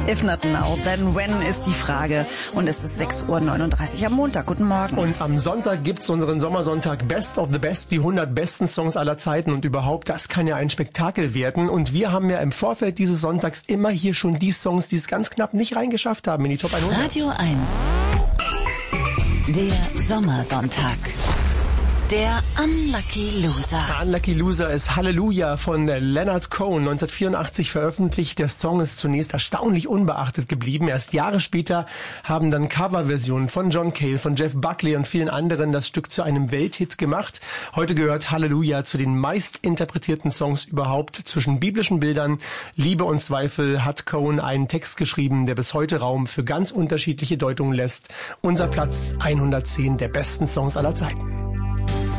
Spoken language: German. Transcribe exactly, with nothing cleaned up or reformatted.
If not now, then when ist die Frage. Und es ist sechs Uhr neununddreißig am Montag. Guten Morgen. Und am Sonntag gibt's unseren Sommersonntag Best of the Best, die hundert besten Songs aller Zeiten. Und überhaupt, das kann ja ein Spektakel werden. Und wir haben ja im Vorfeld dieses Sonntags immer hier schon die Songs, die es ganz knapp nicht reingeschafft haben in die Top hundert. Radio eins. Der Sommersonntag. Der Unlucky Loser. Der Unlucky Loser ist Halleluja von Leonard Cohen, neunzehnhundertvierundachtzig veröffentlicht. Der Song ist zunächst erstaunlich unbeachtet geblieben. Erst Jahre später haben dann Coverversionen von John Cale, von Jeff Buckley und vielen anderen das Stück zu einem Welthit gemacht. Heute gehört Halleluja zu den meist interpretierten Songs überhaupt. Zwischen biblischen Bildern, Liebe und Zweifel hat Cohen einen Text geschrieben, der bis heute Raum für ganz unterschiedliche Deutungen lässt. Unser Platz hundertzehn der besten Songs aller Zeiten.